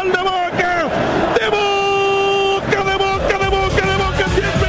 gol de Boca, de Boca, de Boca, de Boca, de Boca, siempre.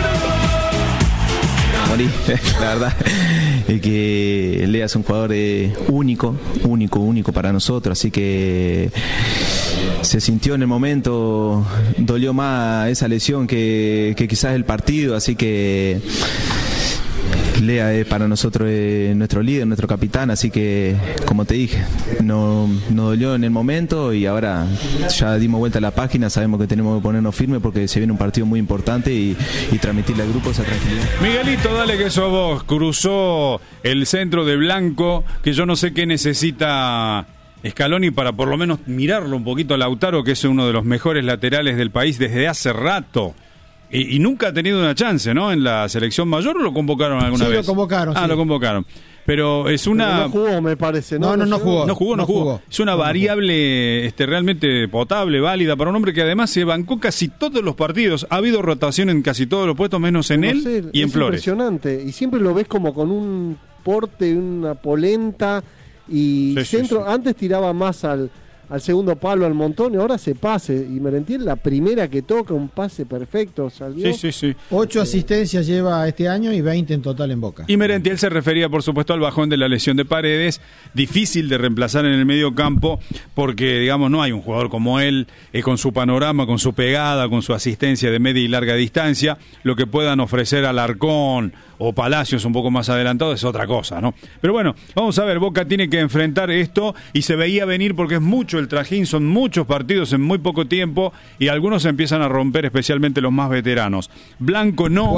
Morí, la verdad es que Lea es un jugador único para nosotros, así que se sintió en el momento, dolió más esa lesión que quizás el partido, así que Lea es para nosotros nuestro líder, nuestro capitán, así que como te dije, nos dolió en el momento y ahora ya dimos vuelta a la página, sabemos que tenemos que ponernos firmes porque se viene un partido muy importante y transmitirle al grupo esa tranquilidad. Miguelito, dale que sos vos, cruzó el centro de Blanco, que yo no sé qué necesita Scaloni para por lo menos mirarlo un poquito a Lautaro, que es uno de los mejores laterales del país desde hace rato. Y nunca ha tenido una chance, ¿no? En la selección mayor, ¿o lo convocaron alguna vez? Sí, lo convocaron. Ah, sí. Lo convocaron. Pero es una... No jugó, me parece. No jugó. No jugó. Es una variable realmente potable, válida para un hombre que además se bancó casi todos los partidos. Ha habido rotación en casi todos los puestos, menos en él y en Flores. Es impresionante. Y siempre lo ves como con un porte, una polenta y Sí, centro. sí. Antes tiraba más al segundo palo, al montón, y ahora se pase. Y Merentiel, la primera que toca, un pase perfecto, salió. Sí. 8 asistencias lleva este año y 20 en total en Boca. Y Merentiel se refería, por supuesto, al bajón de la lesión de Paredes, difícil de reemplazar en el medio campo, porque, digamos, no hay un jugador como él, con su panorama, con su pegada, con su asistencia de media y larga distancia. Lo que puedan ofrecer Alarcón o Palacios un poco más adelantado es otra cosa, ¿no? Pero bueno, vamos a ver, Boca tiene que enfrentar esto y se veía venir porque es mucho el trajín, son muchos partidos en muy poco tiempo y algunos se empiezan a romper, especialmente los más veteranos. Blanco no...